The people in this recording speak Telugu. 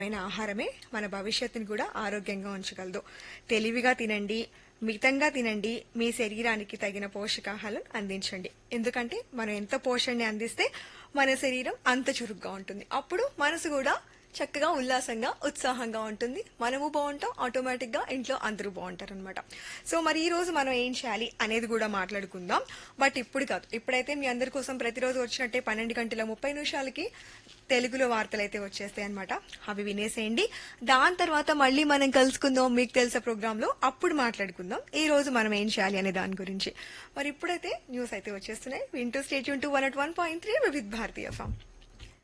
అయిన ఆహారమే మన భవిష్యత్తుని కూడా ఆరోగ్యంగా ఉంచగలదు. తెలివిగా తినండి, మితంగా తినండి, మీ శరీరానికి తగిన పోషకాహారం అందించండి. ఎందుకంటే మనం ఎంత పోషణని అందిస్తే మన శరీరం అంత చురుగ్గా ఉంటుంది. అప్పుడు మనసు కూడా చక్కగా ఉల్లాసంగా ఉత్సాహంగా ఉంటుంది. మనము బాగుంటాం, ఆటోమేటిక్ గా ఇంట్లో అందరూ బాగుంటారు అనమాట. సో మరి ఈ రోజు మనం ఏం చేయాలి అనేది కూడా మాట్లాడుకుందాం. బట్ ఇప్పుడు కాదు, ఇప్పుడైతే మీ అందరి కోసం ప్రతిరోజు వచ్చినట్టే 12:30 తెలుగులో వార్తలు అయితే వచ్చేస్తాయి అనమాట. అవి వినేసేయండి. దాని తర్వాత మళ్ళీ మనం కలుసుకుందాం మీకు తెలుసా ప్రోగ్రామ్ లో. అప్పుడు మాట్లాడుకుందాం ఈ రోజు మనం ఏం చేయాలి అనే దాని గురించి. మరి ఇప్పుడైతే న్యూస్ అయితే వచ్చేస్తున్నాయి. వింటూ state Yoon to 101.3 with Bharatiya FM.